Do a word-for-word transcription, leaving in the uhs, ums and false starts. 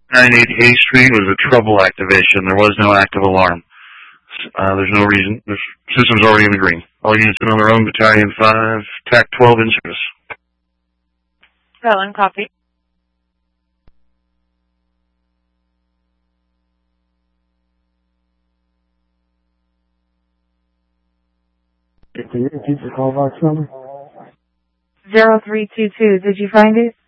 nine eighty A Street was a trouble activation. There was no active alarm. Uh, there's no reason. The system's already in the green. All units been on their own. Battalion five, T A C twelve in service. Roland, copy. Repeat the call box number. zero three two two. Did you find it?